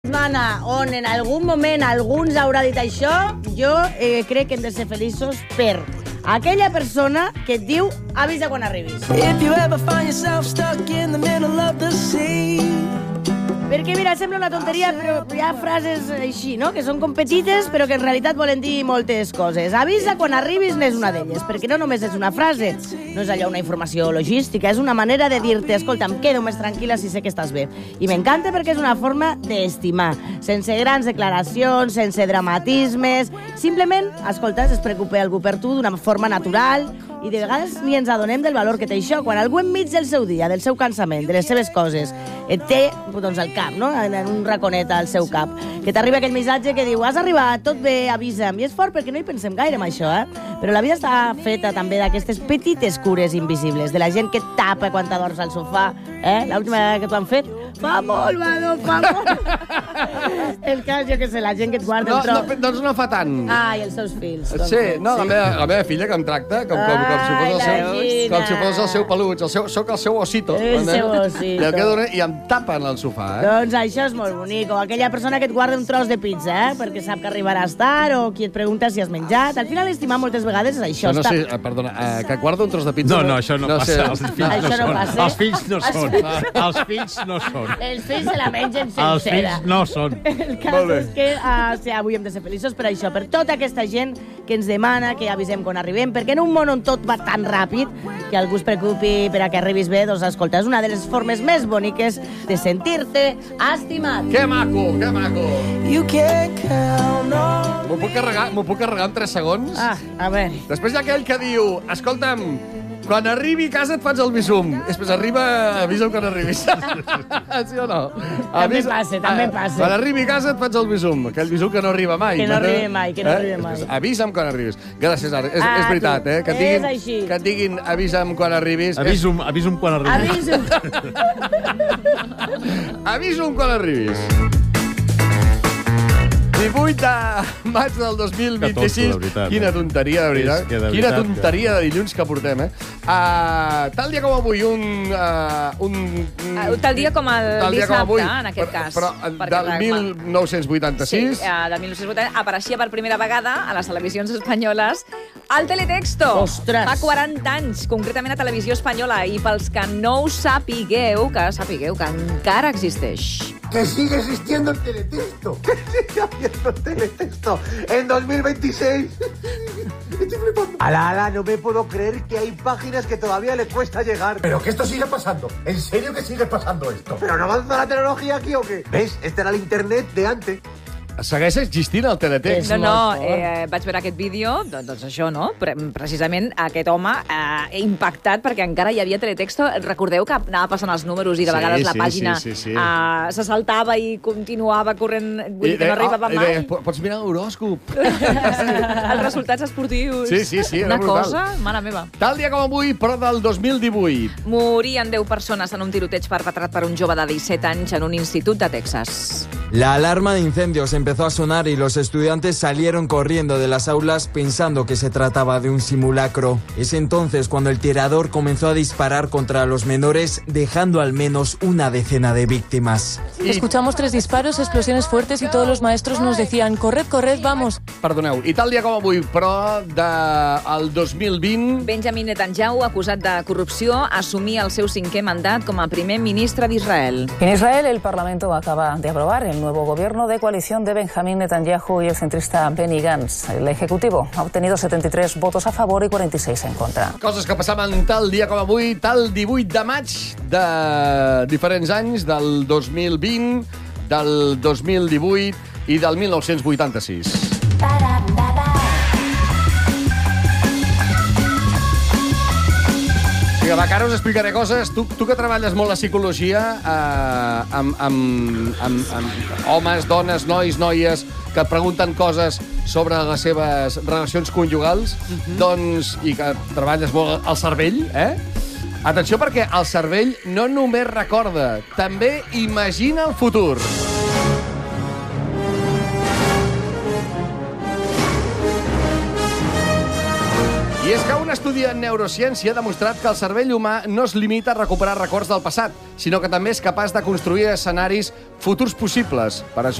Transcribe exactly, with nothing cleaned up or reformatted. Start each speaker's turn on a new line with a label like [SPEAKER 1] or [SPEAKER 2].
[SPEAKER 1] Setmana on en algun moment alguns haurà dit això, jo eh, crec que hem de ser feliços per aquella persona que et diu avisa quan arribis.
[SPEAKER 2] If you ever find yourself stuck in the middle of the sea.
[SPEAKER 1] Perquè, mira, sembla una tonteria, però hi ha frases així, no?, que són com petites, però que en realitat volen dir moltes coses. Avisa quan arribis n'és una d'elles, perquè no només és una frase, no és allò una informació logística, és una manera de dir-te, escolta, em quedo més tranquil·la si sé que estàs bé. I m'encanta perquè és una forma d'estimar, sense grans declaracions, sense dramatismes, simplement, escolta, es preocupa algú per tu d'una forma natural, i de vegades ni ens adonem del valor que té això. Quan algú enmig del seu dia, del seu cansament, de les seves coses, et té doncs, al cap, no?, en un raconet al seu cap, que t'arriba aquell missatge que diu has arribat, tot bé, avisa'm. I és fort perquè no hi pensem gaire en això, eh? Però la vida està feta també d'aquestes petites cures invisibles, de la gent que et tapa quan t'adorms al sofà, eh? L'última vegada que t'ho han fet, fa molt, va, no, fa molt. El cas, jo què sé, la gent que et guarda
[SPEAKER 3] no,
[SPEAKER 1] un tros...
[SPEAKER 3] No, doncs no fa tant.
[SPEAKER 1] Ah, i els seus fills. Com
[SPEAKER 3] Sí,
[SPEAKER 1] que,
[SPEAKER 3] no, la meva, la meva filla que em tracta com, com, com, si, fos el
[SPEAKER 1] Ai,
[SPEAKER 3] seu,
[SPEAKER 1] la Gina.
[SPEAKER 3] com si fos el seu peluig. El seu, soc el seu osito.
[SPEAKER 1] El
[SPEAKER 3] entens?
[SPEAKER 1] seu osito.
[SPEAKER 3] I, el que dona, I em tapen al sofà, eh?
[SPEAKER 1] Doncs això és molt bonic. O aquella persona que et guarda un tros de pizza, eh? Perquè sap que arribaràs tard, o qui et pregunta si has menjat. Al final, estimar moltes vegades és això.
[SPEAKER 3] No, no
[SPEAKER 1] està...
[SPEAKER 3] sé, eh, perdona, eh, que guarda un tros de pizza...
[SPEAKER 4] No, no, això no, no passa.
[SPEAKER 3] Sé.
[SPEAKER 4] Els fills no,
[SPEAKER 1] Això no
[SPEAKER 4] són.
[SPEAKER 1] passa.
[SPEAKER 4] Els fills no
[SPEAKER 1] Els
[SPEAKER 4] són.
[SPEAKER 1] fills-
[SPEAKER 4] Els fills no són.
[SPEAKER 1] Els fills se la mengen
[SPEAKER 4] Els
[SPEAKER 1] sencera.
[SPEAKER 4] fills no són.
[SPEAKER 1] El cas
[SPEAKER 3] Molt bé.
[SPEAKER 1] és que uh, sí, avui hem de ser feliços per això, per tota aquesta gent que ens demana que avisem quan arribem, perquè en un món on tot va tan ràpid que algú es preocupi per a que arribis bé, doncs escolta, és una de les formes més boniques de sentir-te estimat.
[SPEAKER 3] Que maco, que maco.
[SPEAKER 2] You can't count on.
[SPEAKER 3] M'ho puc carregar, m'ho puc carregar en tres segons?
[SPEAKER 1] Ah, a veure...
[SPEAKER 3] Després hi ha aquell que diu, escolta'm, quan arribi a casa et faig el bisum. I després arriba, avisa'm quan arribis. Sí o no?
[SPEAKER 1] També passa, també
[SPEAKER 3] Ah,
[SPEAKER 1] passa.
[SPEAKER 3] Quan arribi a casa et faig el bisum. Aquell bisum que no arriba mai.
[SPEAKER 1] Que no
[SPEAKER 3] m'entens?
[SPEAKER 1] arriba mai, que no arriba mai.
[SPEAKER 3] Després, avisa'm quan arribis. Gràcies, Ara. És,
[SPEAKER 1] Ah,
[SPEAKER 3] és veritat,
[SPEAKER 1] tu.
[SPEAKER 3] eh? Que et
[SPEAKER 1] És
[SPEAKER 3] diguin,
[SPEAKER 1] així.
[SPEAKER 3] que et diguin avisa'm quan arribis.
[SPEAKER 4] Avisum, avisum quan arribi.
[SPEAKER 1] Aviso.
[SPEAKER 3] Avisa'm quan arribis. divuit de maig del dos mil vint-i-sis.
[SPEAKER 4] Que tonto, de veritat,
[SPEAKER 3] Quina
[SPEAKER 4] eh?
[SPEAKER 3] tonteria, de veritat.
[SPEAKER 4] És que de
[SPEAKER 3] Quina
[SPEAKER 4] veritat,
[SPEAKER 3] tonteria de dilluns que portem, eh? Uh, tal dia com avui, un... Uh, un
[SPEAKER 5] Uh, tal dia com el
[SPEAKER 3] tal dia com
[SPEAKER 5] dissabte,
[SPEAKER 3] avui,
[SPEAKER 5] en aquest
[SPEAKER 3] però,
[SPEAKER 5] cas.
[SPEAKER 3] Però
[SPEAKER 5] Perquè
[SPEAKER 3] del
[SPEAKER 5] la-
[SPEAKER 3] mil nou-cents vuitanta-sis...
[SPEAKER 5] Sí, uh, del mil nou-cents vuitanta apareixia per primera vegada a les televisions espanyoles el Teletexto.
[SPEAKER 1] Ostres.
[SPEAKER 5] Fa quaranta anys, concretament a Televisió Espanyola. I pels que no ho sapigueu, que sapigueu que encara existeix.
[SPEAKER 6] Que sigue existiendo el teletexto. Que sigue habiendo el teletexto en dos mil veintiséis. Estoy flipando. Ala, ala, no me puedo creer que hay páginas que todavía le cuesta llegar. Pero que esto sigue pasando. ¿En serio que sigue pasando esto? ¿Pero no avanza la tecnología aquí o qué? ¿Ves? Este era el internet de antes.
[SPEAKER 3] Segueix existint el teletext.
[SPEAKER 5] No, no,
[SPEAKER 1] molt fort.
[SPEAKER 5] eh, vaig veure aquest vídeo, doncs, doncs això, no? Pre precisament aquest home eh, impactat perquè encara hi havia Teletexto. Recordeu que anava passant els números i de
[SPEAKER 3] Sí,
[SPEAKER 5] vegades la
[SPEAKER 3] sí,
[SPEAKER 5] pàgina
[SPEAKER 3] sí, sí, sí.
[SPEAKER 5] eh, se saltava i continuava corrent, vull dir que no arribava
[SPEAKER 3] I
[SPEAKER 5] mai.
[SPEAKER 3] deia, pots mirar l'horòscop.
[SPEAKER 5] Els resultats esportius.
[SPEAKER 3] Sí, sí, sí, era
[SPEAKER 5] Una
[SPEAKER 3] brutal.
[SPEAKER 5] cosa, mare meva.
[SPEAKER 3] Tal dia com avui, però del dos mil divuit.
[SPEAKER 5] Morien deu persones en un tiroteig perpetrat per un jove de disset anys en un institut de Texas.
[SPEAKER 7] La alarma de incendios empezó a sonar y los estudiantes salieron corriendo de las aulas pensando que se trataba de un simulacro. Es entonces cuando el tirador comenzó a disparar contra los menores, dejando al menos una decena de víctimas.
[SPEAKER 8] Escuchamos tres disparos, explosiones fuertes y todos los maestros nos decían corred, corred, vamos.
[SPEAKER 3] Perdoneu, i tal dia com avui, però del dos mil vint...
[SPEAKER 5] Benjamin Netanyahu, acusat de corrupció, assumia el seu cinquè mandat com a primer ministre d'Israel.
[SPEAKER 8] En Israel, el Parlamento acaba de aprobar el nuevo gobierno de coalición de Benjamín Netanyahu y el centrista Benny Gantz. El Ejecutivo ha obtenido setenta y tres votos a favor y cuarenta y seis en contra.
[SPEAKER 3] Coses que passaven tal dia com avui, tal divuit de maig de diferents anys, del dos mil vint, del dos mil divuit i del mil nou-cents vuitanta-sis. Vinga, va, que ara us explicaré coses. Tu, tu que treballes molt la psicologia eh, amb, amb, amb, amb homes, dones, nois, noies que et pregunten coses sobre les seves relacions conjugals, uh-huh. doncs, i que treballes molt al cervell, eh? Atenció, perquè el cervell no només recorda, també imagina el futur. I és que un estudi en neurociència ha demostrat que el cervell humà no es limita a recuperar records del passat, sinó que també és capaç de construir escenaris futurs possibles per